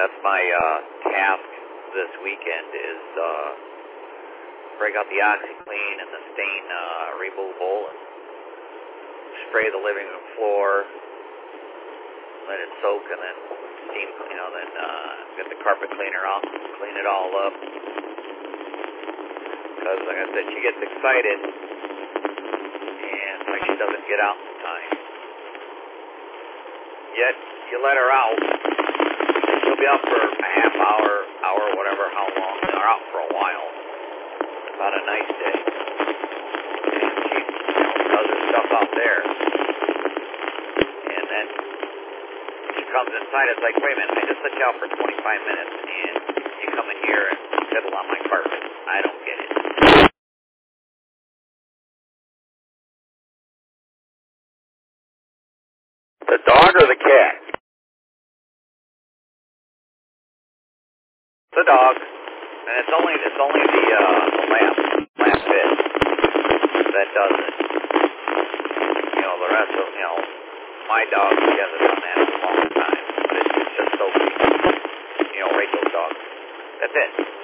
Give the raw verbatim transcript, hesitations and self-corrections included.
that's my uh, task this weekend is uh, break out the OxyClean and the stain uh, removal and spray the living room floor, let it soak, and then steam, you know, then uh, get the carpet cleaner out, clean it all up. Because, like I said, she gets excited, and like she doesn't get out in time. Yet, you let her out, and she'll be out for a half hour, hour, whatever, how long. They're out for a while. About a nice day. And she, you know, does her stuff out there. And then she comes inside, it's like, wait a minute, I just let you out for twenty-five minutes, and you come in here and fiddle on my carpet. I don't get it. The dog or the cat? The dog. And it's only it's only the uh the lap lap bit that does it. You know, the rest of you know, my dog, she hasn't done that in a long time. But it's just so you know, Rachel's dog. That's it.